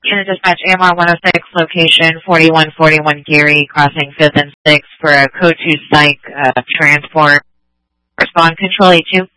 Unit dispatch AMR 106, location 4141 Geary, crossing 5th and 6th for a code 2 psych transport. Respond control 82.